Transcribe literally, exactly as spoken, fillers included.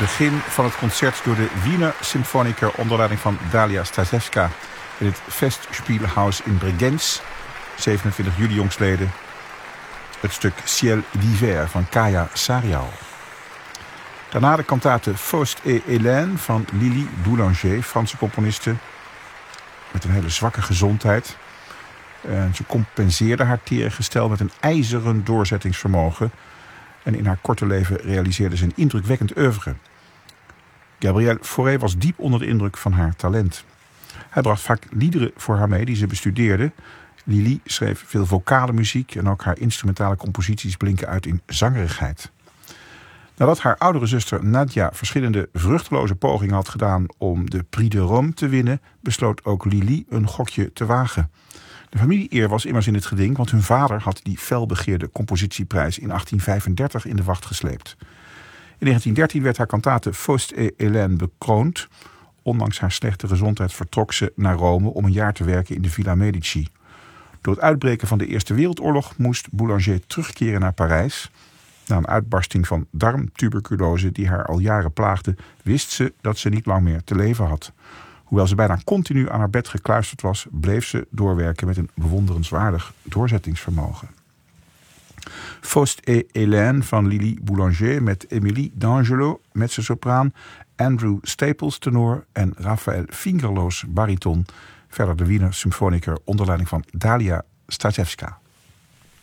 begin van het concert door de Wiener Symphoniker onder leiding van Dalia Stasevska in het Festspielhaus in Bregenz, zevenentwintig juli jongstleden. Het stuk Ciel d'hiver van Kaya Sarial. Daarna de kantate Faust et Hélène van Lili Boulanger, Franse componiste met een hele zwakke gezondheid. En ze compenseerde haar tere gestel met een ijzeren doorzettingsvermogen. En in haar korte leven realiseerde ze een indrukwekkend oeuvre. Gabriel Fauré was diep onder de indruk van haar talent. Hij bracht vaak liederen voor haar mee die ze bestudeerde. Lili schreef veel vocale muziek en ook haar instrumentale composities blinken uit in zangerigheid. Nadat haar oudere zuster Nadia verschillende vruchteloze pogingen had gedaan om de Prix de Rome te winnen, besloot ook Lili een gokje te wagen. De familie-eer was immers in het geding, want hun vader had die felbegeerde compositieprijs in achttien vijfendertig in de wacht gesleept. In negentien dertien werd haar kantate Faust et Hélène bekroond. Ondanks haar slechte gezondheid vertrok ze naar Rome om een jaar te werken in de Villa Medici. Door het uitbreken van de Eerste Wereldoorlog moest Boulanger terugkeren naar Parijs. Na een uitbarsting van darmtuberculose die haar al jaren plaagde, wist ze dat ze niet lang meer te leven had. Hoewel ze bijna continu aan haar bed gekluisterd was, bleef ze doorwerken met een bewonderenswaardig doorzettingsvermogen. Faust et Hélène van Lili Boulanger met Émilie d'Angelo, mezzosopraan, Andrew Staples tenor en Raphaël Fingerloos bariton. Verder de Wiener Symphoniker onder leiding van Dalia Stasevska.